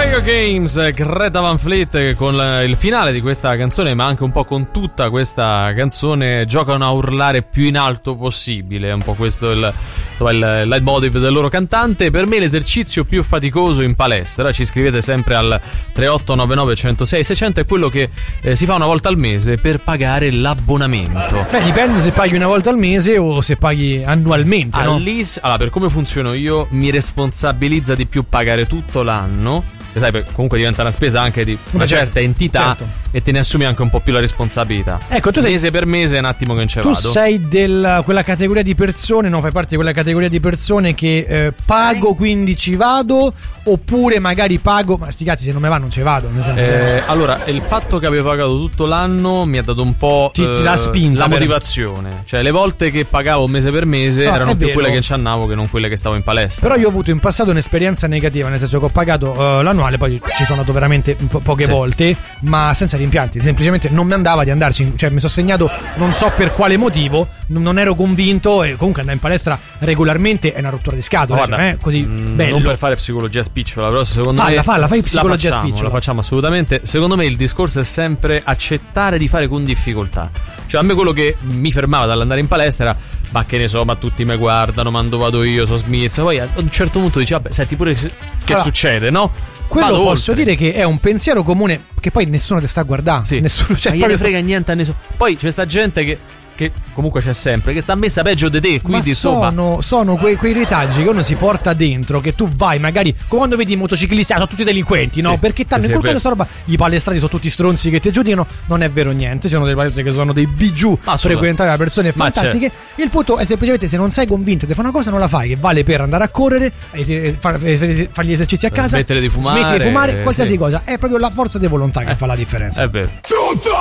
Video Games, Greta Van Fleet, con il finale di questa canzone, ma anche un po' con tutta questa canzone, giocano a urlare più in alto possibile. È un po' questo il leitmotiv del loro cantante. Per me l'esercizio più faticoso in palestra, ci scrivete sempre al 3899 106 600, è quello che si fa una volta al mese per pagare l'abbonamento. Dipende se paghi una volta al mese o se paghi annualmente, no? Allora, per come funziono io, mi responsabilizza di più pagare tutto l'anno. Sai, comunque diventa una spesa anche di una certa entità, certo. E te ne assumi anche un po' più la responsabilità. Ecco, tu sei, mese per mese è un attimo che non ce vado. Tu sei quella categoria di persone, no? Fai parte di quella categoria di persone che pago quindi ci vado, oppure magari pago, ma sti cazzi se non me va non ci vado, nel senso allora, il fatto che avevo pagato tutto l'anno mi ha dato un po' ti dà spinta, la motivazione. Cioè le volte che pagavo mese per mese erano più quelle che ci andavo che non quelle che stavo in palestra. Però io ho avuto in passato un'esperienza negativa, nel senso che ho pagato l'annuale, poi ci sono andato veramente poche volte, ma senza rimpianti, semplicemente non mi andava di andarci, cioè mi sono segnato non so per quale motivo, non ero convinto, e comunque andare in palestra regolarmente è una rottura di scatole. Guarda, così bello. Non per fare psicologia spicciola, però secondo me fai psicologia spicciola. La facciamo assolutamente. Secondo me il discorso è sempre accettare di fare con difficoltà. Cioè a me quello che mi fermava dall'andare in palestra, ma che ne so, ma tutti mi guardano, ma dove vado io, sono smizzo. Poi a un certo punto dici, vabbè, senti pure che succede, no? Quello posso dire che è un pensiero comune, che poi nessuno ti sta a guardare. Sì. Nessuno, ma gliene frega niente a nessuno. Poi c'è sta gente che comunque c'è sempre, che sta messa peggio di te, quindi sono quei retaggi che uno si porta dentro, che tu vai magari, come quando vedi i motociclisti, sono tutti delinquenti, no? Perché tanto in questa roba i palestrati sono tutti stronzi che ti giudicano. Non è vero niente, ci sono dei palestri che sono dei bigiù frequentati da persone fantastiche. Il punto è semplicemente, se non sei convinto di fare una cosa non la fai, che vale per andare a correre, fare gli esercizi a casa, smettere di fumare, qualsiasi cosa. È proprio la forza di volontà che fa la differenza. È vero.